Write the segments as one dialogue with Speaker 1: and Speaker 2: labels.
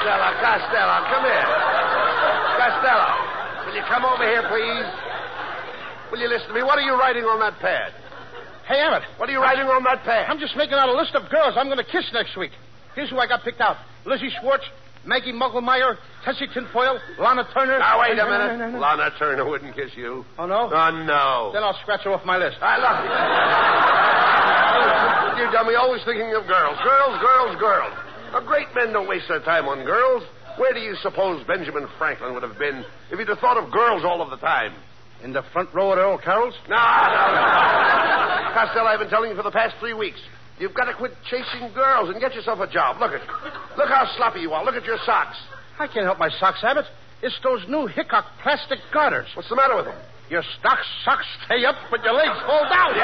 Speaker 1: Costello, come here. Costello, will you come over here, please? Will you listen to me? What are you writing on that pad?
Speaker 2: Hey, Emmett.
Speaker 1: What are you writing on that pad?
Speaker 2: I'm just making out a list of girls I'm going to kiss next week. Here's who I got picked out. Lizzie Schwartz, Maggie Mugglemeyer, Tessie Tinfoil, Lana Turner.
Speaker 1: Now, wait a minute. No. Lana Turner wouldn't kiss you.
Speaker 2: Oh, no?
Speaker 1: Oh, no.
Speaker 2: Then I'll scratch her off my list.
Speaker 1: I love you. You dummy, always thinking of girls. Girls. Now, great men don't waste their time on girls. Where do you suppose Benjamin Franklin would have been if he'd have thought of girls all of the time?
Speaker 2: In the front row at Earl Carroll's?
Speaker 1: No. Costello, I've been telling you for the past 3 weeks. You've got to quit chasing girls and get yourself a job. Look how sloppy you are. Look at your socks.
Speaker 2: I can't help my socks, Abbott. It's those new Hickok plastic garters.
Speaker 1: What's the matter with them?
Speaker 2: Your socks stay up, but your legs fall down.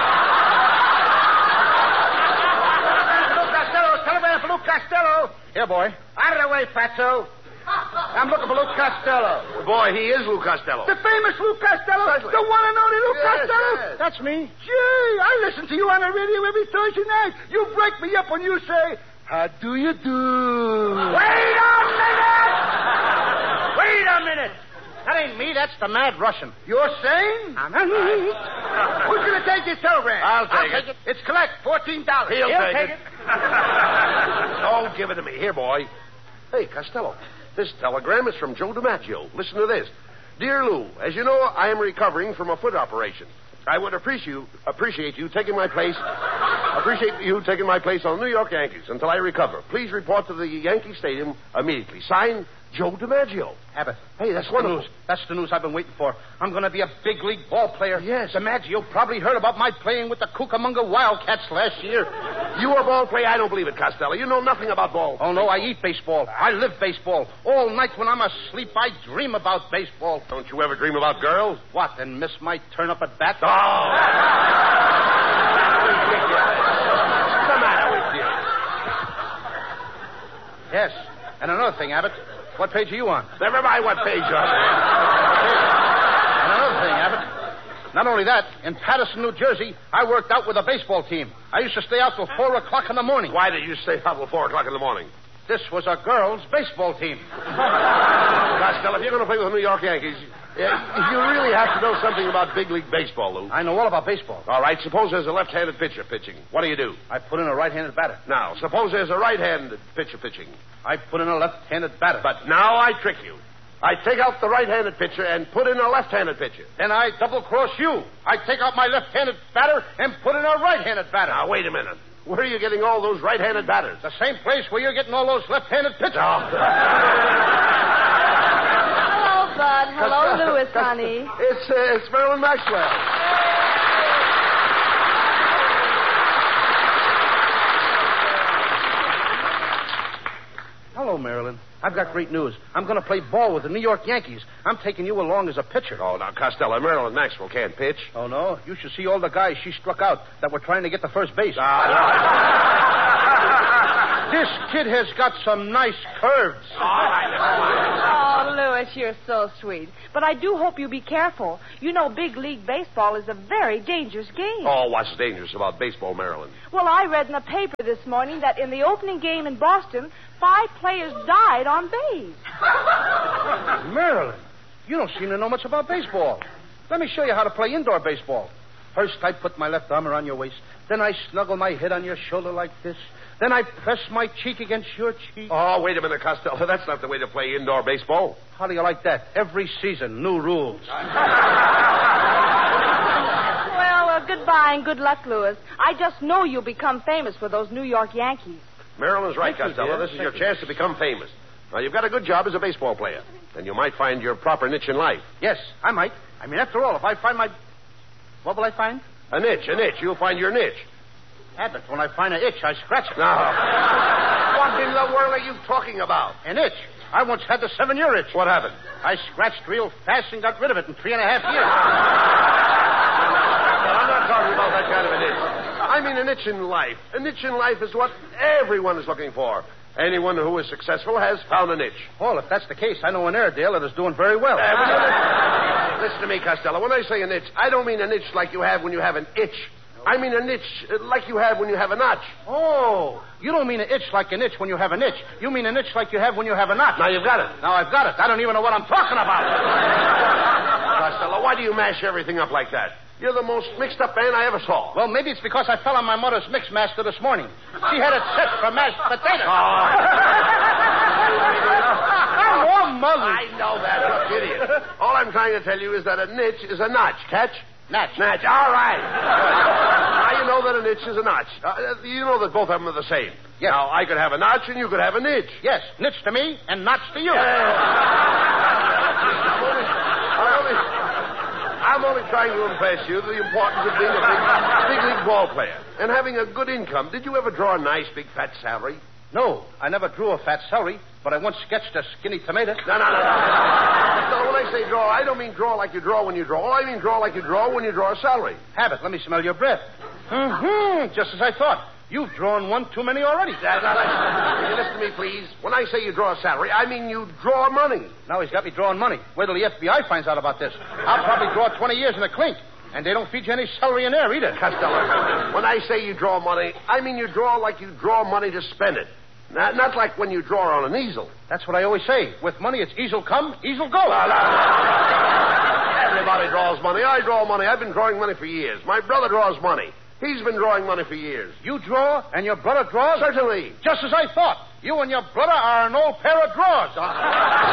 Speaker 1: Luke Costello, telegram for Luke Costello.
Speaker 2: Here, boy.
Speaker 1: Out of the way, Fatso. I'm looking for Luke Costello. Boy, he is Luke Costello.
Speaker 3: The famous Luke Costello.
Speaker 1: Precisely.
Speaker 3: The one and only Luke Costello.
Speaker 1: Yes.
Speaker 2: That's me.
Speaker 3: Gee, I listen to you on the radio every Thursday night. You break me up when you say, how do you do?
Speaker 1: Wait a minute.
Speaker 2: That ain't me. That's the mad Russian.
Speaker 3: You're saying? Who's going to take this telegram?
Speaker 1: I'll take it.
Speaker 3: It's collect, $14.
Speaker 1: He'll take it. Oh, give it to me. Here, boy. Hey, Costello, this telegram is from Joe DiMaggio. Listen to this. Dear Lou, as you know, I am recovering from a foot operation. I would appreciate you taking my place. Appreciate you taking my place on the New York Yankees until I recover. Please report to the Yankee Stadium immediately. Signed, Joe DiMaggio.
Speaker 2: Abbott.
Speaker 1: Hey, that's wonderful.
Speaker 2: News. That's the news I've been waiting for. I'm going to be a big league ball player.
Speaker 1: Yes.
Speaker 2: DiMaggio probably heard about my playing with the Cucamonga Wildcats last year.
Speaker 1: You a ball player? I don't believe it, Costello. You know nothing about ball.
Speaker 2: Oh, no, I eat baseball. I live baseball. All night when I'm asleep, I dream about baseball.
Speaker 1: Don't you ever dream about girls?
Speaker 2: What, and miss my turn up at bat?
Speaker 1: Oh! What's the matter with you?
Speaker 2: Yes. And another thing, Abbott. What page are you on?
Speaker 1: Never mind what page you're on.
Speaker 2: And another thing, Abbott. Not only that, in Paterson, New Jersey, I worked out with a baseball team. I used to stay out till 4 o'clock in the morning.
Speaker 1: Why did you stay out till 4 o'clock in the morning?
Speaker 2: This was a girls' baseball team.
Speaker 1: Costello, if you're going to play with the New York Yankees, you really have to know something about big league baseball, Lou.
Speaker 2: I know all about baseball.
Speaker 1: All right, suppose there's a left-handed pitcher pitching. What do?
Speaker 2: I put in a right-handed batter.
Speaker 1: Now, suppose there's a right-handed pitcher pitching.
Speaker 2: I put in a left-handed batter.
Speaker 1: But now I trick you. I take out the right-handed pitcher and put in a left-handed pitcher.
Speaker 2: Then I double-cross you. I take out my left-handed batter and put in a right-handed batter.
Speaker 1: Now, wait a minute. Where are you getting all those right-handed batters?
Speaker 2: The same place where you're getting all those left-handed pitchers.
Speaker 1: Oh.
Speaker 4: Hello, Bud. Hello, Louis, honey.
Speaker 1: It's Marilyn Maxwell.
Speaker 2: Hello, Marilyn. I've got great news. I'm going to play ball with the New York Yankees. I'm taking you along as a pitcher.
Speaker 1: Oh, now, Costello, Marilyn Maxwell can't pitch.
Speaker 2: Oh, no? You should see all the guys she struck out that were trying to get to first base. This kid has got some nice curves.
Speaker 4: Oh, Louis, you're so sweet. But I do hope you be careful. You know big league baseball is a very dangerous game.
Speaker 1: Oh, what's dangerous about baseball, Marilyn?
Speaker 4: Well, I read in the paper this morning that in the opening game in Boston, 5 players died on base.
Speaker 2: Marilyn, you don't seem to know much about baseball. Let me show you how to play indoor baseball. First, I put my left arm around your waist. Then I snuggle my head on your shoulder like this. Then I press my cheek against your cheek.
Speaker 1: Oh, wait a minute, Costello. That's not the way to play indoor baseball.
Speaker 2: How do you like that? Every season, new rules.
Speaker 4: Well, goodbye and good luck, Louis. I just know you'll become famous with those New York Yankees.
Speaker 1: Marilyn's right,
Speaker 2: Thank you,
Speaker 1: Costello.
Speaker 2: dear.
Speaker 1: This is your chance to become famous. Now, you've got a good job as a baseball player, and you might find your proper niche in life.
Speaker 2: Yes, I might. I mean, after all, if I find my... What will I find?
Speaker 1: A niche. You'll find your niche.
Speaker 2: Abbott, when I find an itch, I scratch it.
Speaker 1: Now, what in the world are you talking about?
Speaker 2: An itch? I once had the 7-year itch.
Speaker 1: What happened?
Speaker 2: I scratched real fast and got rid of it in 3.5 years.
Speaker 1: I'm not talking about that kind of an itch. I mean an itch in life. A niche in life is what everyone is looking for. Anyone who is successful has found a niche.
Speaker 2: Well, if that's the case, I know an Airedale that is doing very well.
Speaker 1: Listen to me, Costello. When I say a niche, I don't mean a niche like you have when you have an itch. I mean a niche, like you have when you have a notch.
Speaker 2: Oh, you don't mean an itch like an itch when you have an itch. You mean an itch like you have when you have a notch.
Speaker 1: Now you've got it.
Speaker 2: Now I've got it. I don't even know what I'm talking about.
Speaker 1: Costello, why do you mash everything up like that? You're the most mixed-up man I ever saw.
Speaker 2: Well, maybe it's because I fell on my mother's mix master this morning. She had it set for mashed potatoes. Oh, mother.
Speaker 1: I know that, you idiot. All I'm trying to tell you is that a niche is a notch. Catch?
Speaker 2: Natch.
Speaker 1: Natch. All right. Now you know that a niche is a notch. You know that both of them are the same.
Speaker 2: Yes.
Speaker 1: Now, I could have a notch and you could have a niche.
Speaker 2: Yes, niche to me and notch to you.
Speaker 1: I'm only trying to impress you the importance of being a big league ball player and having a good income. Did you ever draw a nice, big, fat salary?
Speaker 2: No, I never drew a fat celery, but I once sketched a skinny tomato.
Speaker 1: No. When I say draw, I don't mean draw like you draw when you draw. I mean draw like you draw when you draw a salary.
Speaker 2: Have it. Let me smell your breath. Mm-hmm. Just as I thought. You've drawn one too many already.
Speaker 1: Will you listen to me, please? When I say you draw a salary, I mean you draw money.
Speaker 2: Now he's got me drawing money. Wait till the FBI finds out about this. I'll probably draw 20 years in a clink. And they don't feed you any celery in there either.
Speaker 1: Costello, when I say you draw money, I mean you draw like you draw money to spend it. Not like when you draw on an easel.
Speaker 2: That's what I always say. With money, it's easel come, easel go.
Speaker 1: Everybody draws money. I draw money. I've been drawing money for years. My brother draws money. He's been drawing money for years.
Speaker 2: You draw and your brother draws?
Speaker 1: Certainly.
Speaker 2: Just as I thought. You and your brother are an old pair of drawers.